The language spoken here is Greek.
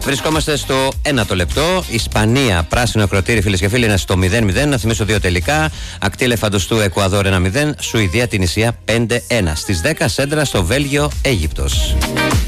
Βρισκόμαστε στο 1ο λεπτό. Ισπανία, πράσινο ακροτήρι, φίλες και φίλοι, είναι στο 0-0. Να θυμίσω 2 τελικά. Ακτή Ελεφαντοστού, Εκουαδόρ 1-0. Σουηδία, Τινησία 5-1. Στις 10 σέντρα στο Βέλγιο, Αίγυπτος.